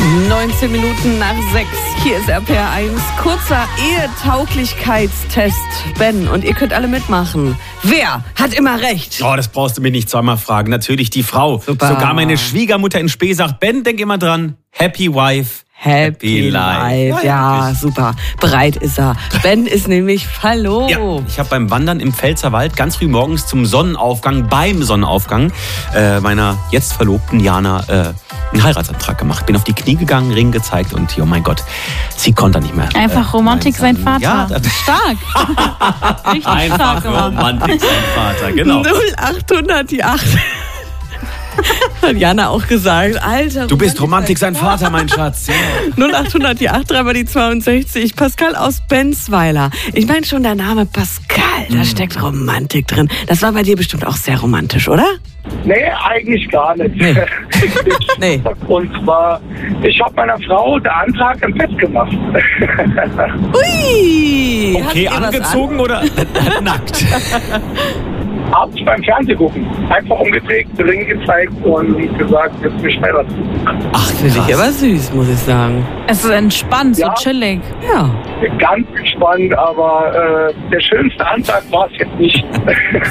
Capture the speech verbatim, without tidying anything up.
neunzehn Minuten nach sechs. Hier ist R P R eins. Kurzer Ehetauglichkeitstest. Ben, und ihr könnt alle mitmachen. Wer hat immer recht? Oh, das brauchst du mir nicht zweimal fragen. Natürlich die Frau. Super. Sogar meine Schwiegermutter in Spee sagt, Ben, denk immer dran. Happy Wife. Happy Life. Ja, ja, super. Bereit ist er. Ben ist nämlich verlobt. Ja, ich habe beim Wandern im Pfälzerwald ganz früh morgens zum Sonnenaufgang, beim Sonnenaufgang äh, meiner jetzt Verlobten Jana äh, einen Heiratsantrag gemacht. Bin auf die Knie gegangen, Ring gezeigt und oh mein Gott, sie konnte nicht mehr. Einfach äh, Romantik sein Vater. Ja, stark. Richtig Einfach stark gemacht. Romantik sein Vater, genau. null achthundert die acht. Hat Jana auch gesagt. Alter, du bist Romantik sein Vater, mein Schatz. Ja. null achthundert die acht, dreimal die zweiundsechzig. Pascal aus Bensweiler. Ich meine schon, der Name Pascal, da mm. steckt Romantik drin. Das war bei dir bestimmt auch sehr romantisch, oder? Nee, eigentlich gar nicht. Nee. nee. Und zwar, ich habe meiner Frau den Antrag im Bett gemacht. Ui! Okay, angezogen an? Oder nackt? Abends beim Fernsehen gucken. Einfach umgedreht, den Ring gezeigt und gesagt, jetzt mich heiraten. Ach, finde ich aber süß, muss ich sagen. Es ist entspannt, ja. so chillig. Ja. Ganz entspannt, aber äh, der schönste Antrag war es jetzt nicht.